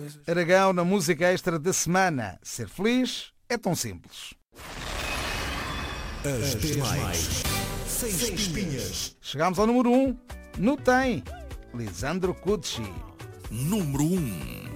Aragão na música extra da semana. Ser feliz é tão simples. As demais. Sem espinhas. Chegámos ao número 1. No Tem. Lisandro Cucci. Número 1.